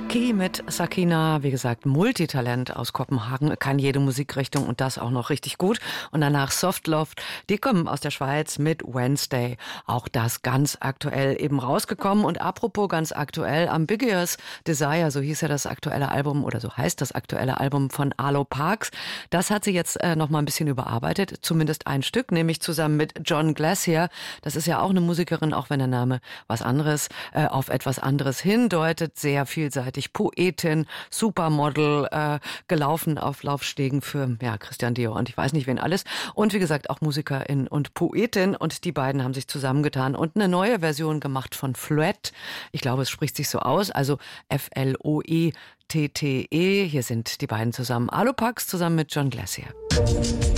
Key mit Sakina, wie gesagt, Multitalent aus Kopenhagen, kann jede Musikrichtung und das auch noch richtig gut. Und danach Softloft, die kommen aus der Schweiz mit Wednesday. Auch das ganz aktuell eben rausgekommen. Und apropos ganz aktuell, Ambiguous Desire, so hieß ja das aktuelle Album oder so heißt das aktuelle Album von Arlo Parks. Das hat sie jetzt noch mal ein bisschen überarbeitet, zumindest ein Stück, nämlich zusammen mit John Glacier. Das ist ja auch eine Musikerin, auch wenn der Name was anderes, auf etwas anderes hindeutet, sehr vielseitig. Poetin, Supermodel, gelaufen auf Laufstegen für Christian Dior und ich weiß nicht wen alles. Und wie gesagt auch Musikerin und Poetin und die beiden haben sich zusammengetan und eine neue Version gemacht von Floette. Ich glaube, es spricht sich so aus, also Floette. Hier sind die beiden zusammen. Arlo Parks zusammen mit John Glacier.